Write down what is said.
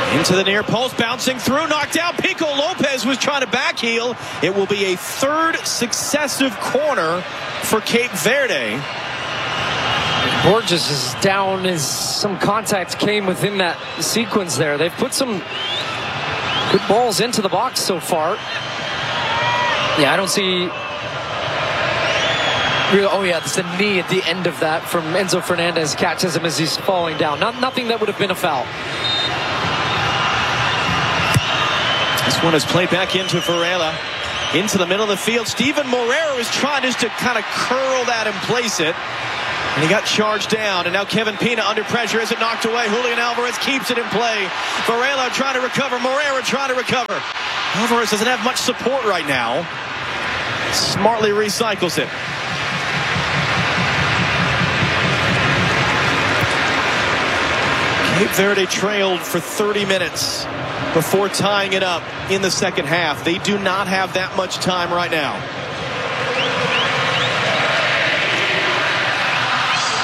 Into the near post, bouncing through, knocked out. Pico Lopez was trying to backheel. It will be a third successive corner for Cape Verde. Borges is down as some contact came within that sequence there. They've put some good balls into the box so far. Yeah, I don't see... Oh, yeah, it's the knee at the end of that from Enzo Fernandez. Catches him as he's falling down. Nothing that would have been a foul. This one is played back into Varela. Into the middle of the field. Steven Moreira is trying just to kind of curl that and place it. And he got charged down. And now Kevin Pina under pressure as it knocked away. Julian Alvarez keeps it in play. Varela trying to recover. Moreira trying to recover. Alvarez doesn't have much support right now. Smartly recycles it. Cape Verde trailed for 30 minutes before tying it up in the second half. They do not have that much time right now.